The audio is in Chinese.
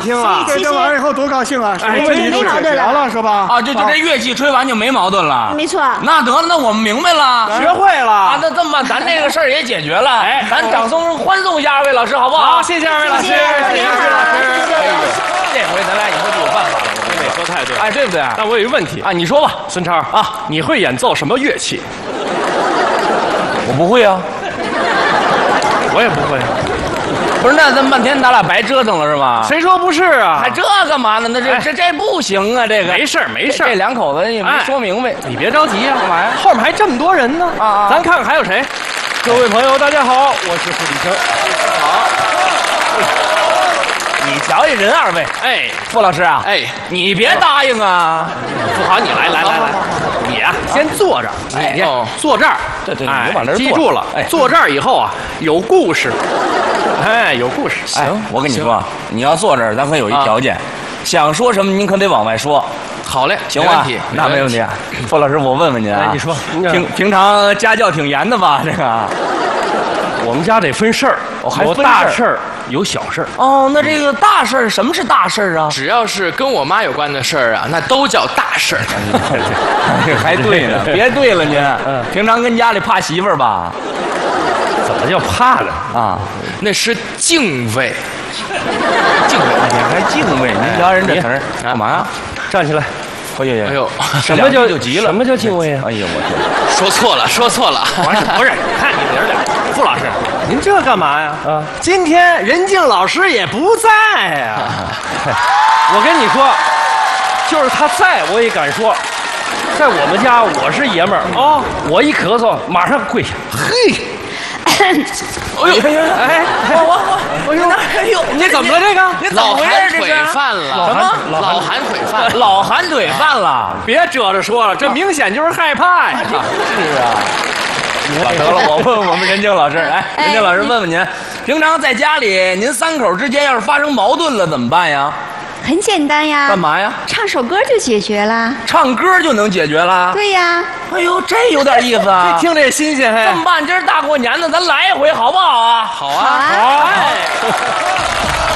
听了。 这整完以后多高兴啊！ 哎， 问题都解决了是吧？ 啊，就这乐器吹完就没矛盾了。 没错。 那得了，那我们明白了， 学会了啊。那这么办，咱这个事儿也解决了。哎，咱掌声欢送一下二位老师，好不好？ 好，谢谢二位老师， 谢谢二位老师。 这回咱俩以后就有办法了。 你说太对了， 哎，对不对？ 那我有一个问题啊，你说吧， 孙超啊，你会演奏什么乐器？ 我不会啊。 我也不会。 不是，那这么半天咱俩白折腾了是吧？ 谁说不是啊？ 还这干嘛呢？那这不行啊！这个没事儿没事儿， 这两口子也没说明白。 你别着急呀， 干嘛呀？ 后面还这么多人呢啊！ 咱看看还有谁。各位朋友，大家好，我是付立生。 好。你瞧这人二位， 哎， 付老师啊， 哎， 你别答应啊！ 不好，你来，你啊，先坐这儿，你坐这儿， 对， 哎， 你往这儿记住了， 哎， 坐这儿以后啊，有故事，哎，有故事。 行，我跟你说，你要坐这儿，咱可有一条件，想说什么您可得往外说。 好嘞， 行吧？那没问题。付老师，我问问您啊， 你说， 平常家教挺严的吧？这个， 我们家得分事儿，有大事儿，有小事儿。 哦，那这个大事儿，什么是大事儿啊？ 只要是跟我妈有关的事儿啊，那都叫大事儿。 还对呢，别对了您。平常跟家里怕媳妇儿吧？ 怎么叫怕呢？ 啊， 那是敬畏。 敬畏，你还敬畏？您瞧人这词儿干嘛呀？ 站起来！ 哎呦， 什么叫就急了？什么叫敬畏啊？ 哎呦，我天！ 说错了，说错了。 不是，看你们俩，付老师，您这干嘛呀？啊，今天任静老师也不在呀。我跟你说，就是他在，我也敢说，在我们家我是爷们儿啊，我一咳嗽马上跪下。嘿。 哎呦， 哎，哎呦， 你怎么了？这个你怎么回事？ 腿犯了？ 什么？ 老寒腿犯？ 老寒腿犯了？ 别遮着说了，这明显就是害怕呀。 是啊。得了，我问我们任静老师，来，任静老师问问您，平常在家里，您三口之间要是发生矛盾了，怎么办呀？ 很简单呀。 干嘛呀？ 唱首歌就解决了。 唱歌就能解决了？ 对呀。 哎呦，这有点意思啊！ 听着也新鲜。 这么办？今儿大过年的，咱来一回好不好啊？ 好啊， 好啊。 哎。